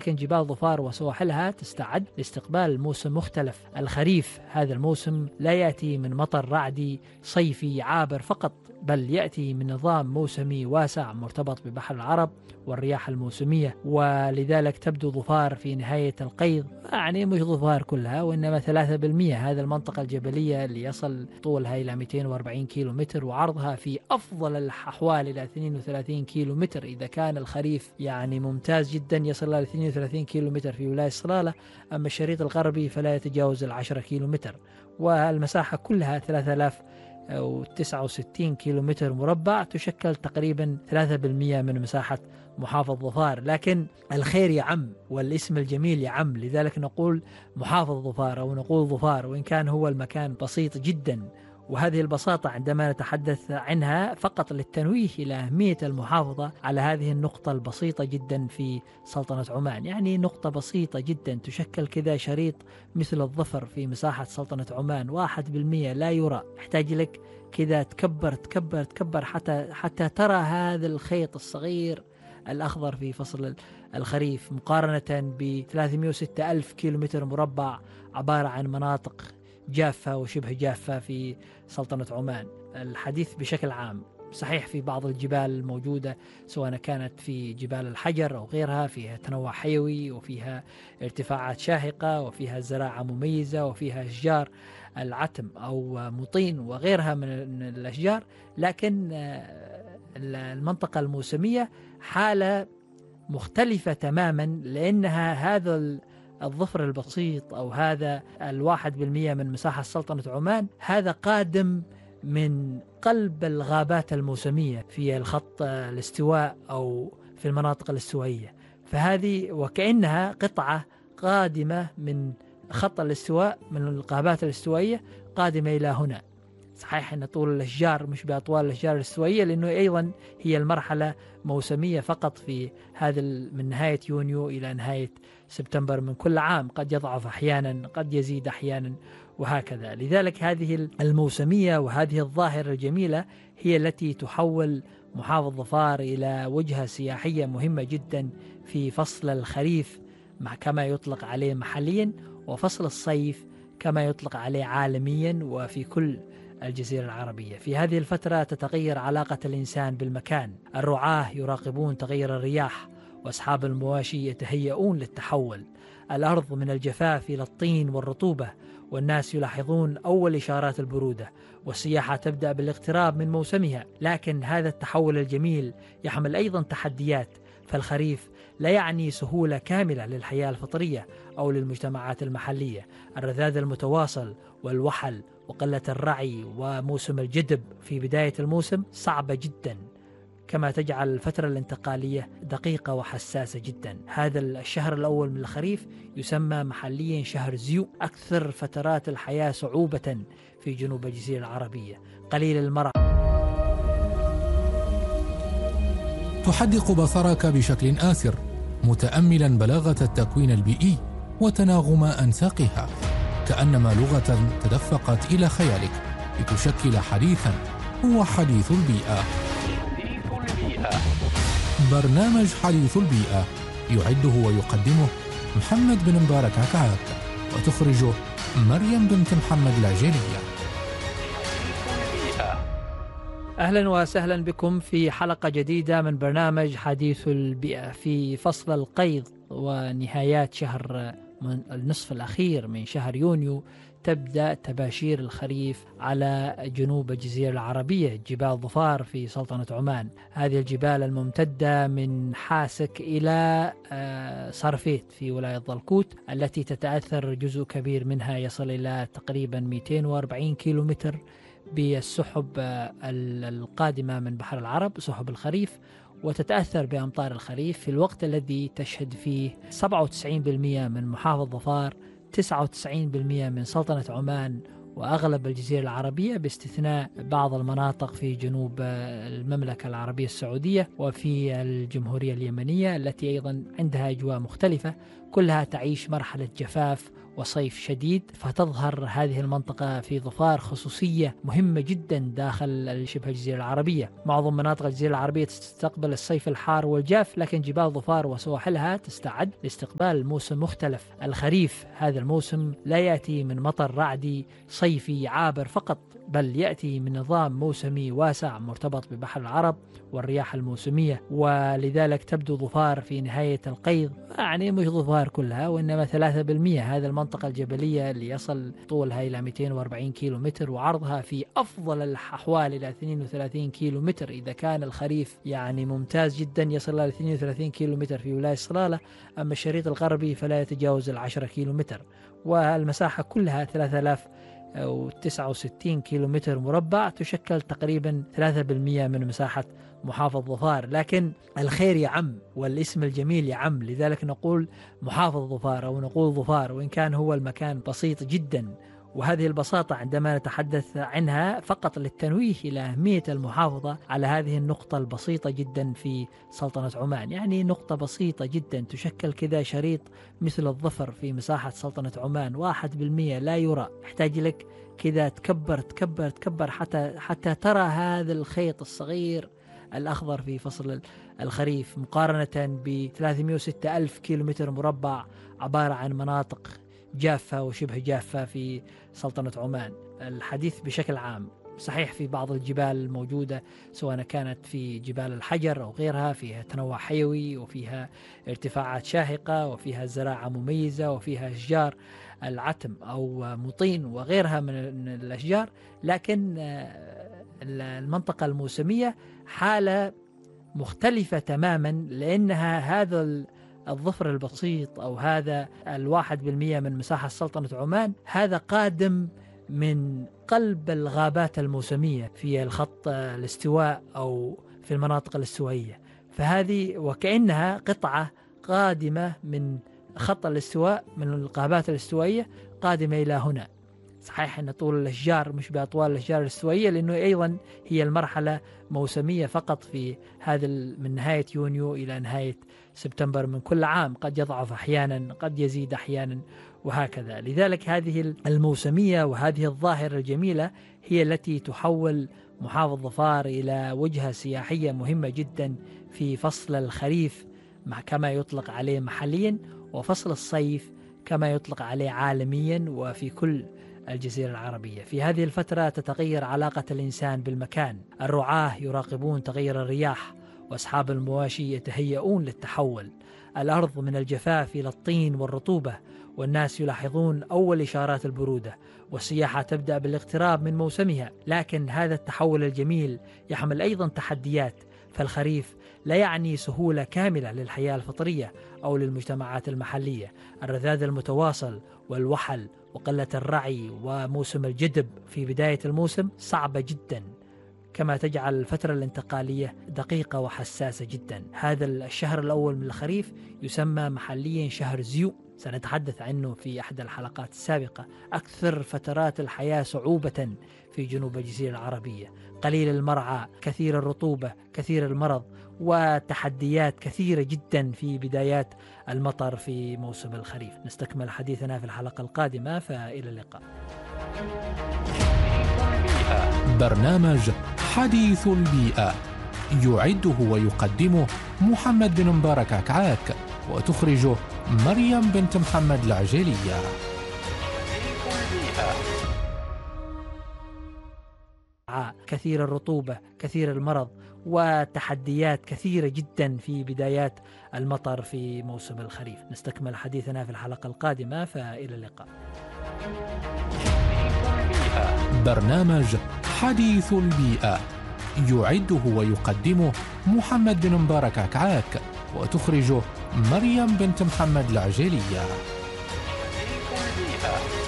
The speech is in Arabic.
لكن جبال ظفار وسواحلها تستعد لاستقبال موسم مختلف. الخريف هذا الموسم لا يأتي من مطر رعدي صيفي عابر فقط، بل يأتي من نظام موسمي واسع مرتبط ببحر العرب والرياح الموسمية، ولذلك تبدو ظفار في نهاية القيض، يعني مش ظفار كلها وإنما 3%. هذه المنطقة الجبلية اللي يصل طولها إلى 240 كيلو متر وعرضها في أفضل الأحوال إلى 32 كيلو متر. إذا كان الخريف يعني ممتاز جدا يصل إلى 32 كيلو متر في ولاية صلالة، أما الشريط الغربي فلا يتجاوز 10 كيلو متر، والمساحة كلها 3069 كيلو متر مربع، تشكل تقريبا 3% من مساحة محافظ ظفار. لكن الخير يعم والاسم الجميل يعم، لذلك نقول محافظ ظفار أو نقول ظفار، وإن كان هو المكان بسيط جدا. وهذه البساطة عندما نتحدث عنها فقط للتنويه إلى أهمية المحافظة على هذه النقطة البسيطة جدا في سلطنة عمان، يعني نقطة بسيطة جدا تشكل كذا شريط مثل الظفر في مساحة سلطنة عمان، 1% لا يرى. يحتاج لك كذا تكبر تكبر تكبر حتى ترى هذا الخيط الصغير الأخضر في فصل الخريف، مقارنة ب 306 ألف كيلومتر مربع عبارة عن مناطق جافة وشبه جافة في سلطنة عمان. الحديث بشكل عام صحيح في بعض الجبال الموجودة سواء كانت في جبال الحجر أو غيرها فيها تنوع حيوي وفيها ارتفاعات شاهقة وفيها زراعة مميزة وفيها أشجار العتم أو مطين وغيرها من الأشجار، لكن المنطقة الموسمية حالة مختلفة تماما، لأنها هذا الظفر البسيط أو هذا 1% من مساحة سلطنة عمان هذا قادم من قلب الغابات الموسمية في الخط الاستواء أو في المناطق الاستوائية، فهذه وكأنها قطعة قادمة من خط الاستواء من الغابات الاستوائية قادمة إلى هنا. صحيح أن طول الأشجار مش بأطوال الأشجار الاستوائية، لأنه أيضا هي المرحلة موسمية فقط في هذا من نهاية يونيو إلى نهاية سبتمبر من كل عام، قد يضعف أحيانا قد يزيد أحيانا وهكذا. لذلك هذه الموسمية وهذه الظاهرة الجميلة هي التي تحول محافظ ظفار إلى وجهة سياحية مهمة جدا في فصل الخريف كما يطلق عليه محليا، وفصل الصيف كما يطلق عليه عالميا وفي كل الجزيرة العربية. في هذه الفترة تتغير علاقة الإنسان بالمكان، الرعاة يراقبون تغير الرياح، وأصحاب المواشي يتهيئون للتحول، الأرض من الجفاف إلى الطين والرطوبة، والناس يلاحظون أول إشارات البرودة، والسياحة تبدأ بالاقتراب من موسمها. لكن هذا التحول الجميل يحمل أيضا تحديات، فالخريف لا يعني سهولة كاملة للحياة الفطرية أو للمجتمعات المحلية. الرذاذ المتواصل والوحل وقلة الرعي وموسم الجدب في بداية الموسم صعبة جدا، كما تجعل الفترة الانتقالية دقيقة وحساسة جدا. هذا الشهر الأول من الخريف يسمى محليا شهر زيو، أكثر فترات الحياة صعوبة في جنوب الجزيرة العربية، قليل المرح. تحدق بصرك بشكل آسر متأملا بلاغة التكوين البيئي وتناغم أنساقها، كأنما لغة تدفقت إلى خيالك لتشكل حديثا هو حديث البيئة. برنامج حديث البيئة يعده ويقدمه محمد بن مبارك عكعاك، وتخرجه مريم بنت محمد العجيلية. أهلا وسهلا بكم في حلقة جديدة من برنامج حديث البيئة. في فصل القيض ونهايات شهر من النصف الأخير من شهر يونيو تبدأ تباشير الخريف على جنوب الجزيرة العربية، جبال ظفار في سلطنة عمان. هذه الجبال الممتدة من حاسك إلى صرفيت في ولاية ضلكوت، التي تتأثر جزء كبير منها يصل إلى تقريبا 240 كيلومتر بالسحب القادمة من بحر العرب، سحب الخريف، وتتأثر بأمطار الخريف في الوقت الذي تشهد فيه 97% من محافظ ظفار، 99% من سلطنة عمان وأغلب الجزيرة العربية، باستثناء بعض المناطق في جنوب المملكة العربية السعودية وفي الجمهورية اليمنية التي أيضا عندها أجواء مختلفة، كلها تعيش مرحلة جفاف وصيف شديد، فتظهر هذه المنطقة في ظفار خصوصية مهمة جدا داخل شبه الجزيرة العربية. معظم مناطق الجزيرة العربية تستقبل الصيف الحار والجاف، لكن جبال ظفار وسواحلها تستعد لاستقبال موسم مختلف. الخريف هذا الموسم لا يأتي من مطر رعدي صيفي عابر فقط، بل يأتي من نظام موسمي واسع مرتبط ببحر العرب والرياح الموسمية، ولذلك تبدو ظفار في نهاية القيض، يعني مش ظفار كلها وإنما 3%. هذه المنطقة الجبلية اللي يصل طولها إلى 240 كيلو متر وعرضها في أفضل الأحوال إلى 32 كيلو متر. إذا كان الخريف يعني ممتاز جدا يصل إلى 32 كيلو متر في ولاية صلالة، أما الشريط الغربي فلا يتجاوز 10 كيلو متر، والمساحة كلها 3069 كيلو متر مربع، تشكل تقريبا 3% من مساحة محافظ ظفار. لكن الخير يعم والاسم الجميل يعم، لذلك نقول محافظ ظفار أو نقول ظفار، وإن كان هو المكان بسيط جدا. وهذه البساطة عندما نتحدث عنها فقط للتنويه إلى أهمية المحافظة على هذه النقطة البسيطة جدا في سلطنة عمان، يعني نقطة بسيطة جدا تشكل كذا شريط مثل الظفر في مساحة سلطنة عمان، 1% لا يرى. يحتاج لك كذا تكبر حتى ترى هذا الخيط الصغير الأخضر في فصل الخريف، مقارنة ب 306 ألف كيلومتر مربع عبارة عن مناطق جافة وشبه جافة في سلطنة عمان. الحديث بشكل عام صحيح في بعض الجبال الموجودة سواء كانت في جبال الحجر أو غيرها فيها تنوع حيوي وفيها ارتفاعات شاهقة وفيها زراعة مميزة وفيها أشجار العتم أو مطين وغيرها من الأشجار، لكن المنطقة الموسمية حالة مختلفة تماما، لأنها هذا الظفر البسيط أو هذا 1% من مساحة سلطنة عمان، هذا قادم من قلب الغابات الموسمية في الخط الاستواء أو في المناطق الاستوائية، فهذه وكأنها قطعة قادمة من خط الاستواء من الغابات الاستوائية قادمة إلى هنا. صحيح أن طول الأشجار مش بأطوال الأشجار الاستوائية، لأنه أيضا هي المرحلة موسمية فقط في هذا من نهاية يونيو إلى نهاية سبتمبر من كل عام، قد يضعف أحيانا قد يزيد أحيانا وهكذا. لذلك هذه الموسمية وهذه الظاهرة الجميلة هي التي تحول محافظ ظفار إلى وجهة سياحية مهمة جدا في فصل الخريف كما يطلق عليه محليا، وفصل الصيف كما يطلق عليه عالميا وفي كل الجزيرة العربية. في هذه الفترة تتغير علاقة الإنسان بالمكان، الرعاة يراقبون تغير الرياح، وأصحاب المواشي يتهيئون للتحول، الأرض من الجفاف إلى الطين والرطوبة، والناس يلاحظون أول إشارات البرودة، والسياحة تبدأ بالاقتراب من موسمها. لكن هذا التحول الجميل يحمل أيضا تحديات، فالخريف لا يعني سهولة كاملة للحياة الفطرية أو للمجتمعات المحلية. الرذاذ المتواصل والوحل وقلة الرعي وموسم الجدب في بداية الموسم صعبة جدا، كما تجعل الفترة الانتقالية دقيقة وحساسة جدا. هذا الشهر الأول من الخريف يسمى محليا شهر زيو، سنتحدث عنه في أحد الحلقات السابقة. أكثر فترات الحياة صعوبة في جنوب الجزيرة العربية، قليل المرعى، كثير الرطوبة، كثير المرض، وتحديات كثيرة جدا في بدايات المطر في موسم الخريف. نستكمل حديثنا في الحلقة القادمة، فإلى اللقاء. برنامج حديث البيئة يعده ويقدمه محمد بن مبارك عكعاك، وتخرجه مريم بنت محمد العجيلية. كثير الرطوبة، كثير المرض، وتحديات كثيرة جدا في بدايات المطر في موسم الخريف. نستكمل حديثنا في الحلقة القادمة، فإلى اللقاء. برنامج حديث البيئة يعده ويقدمه محمد بن مبارك عكعاك، وتخرجه مريم بنت محمد العجيلية.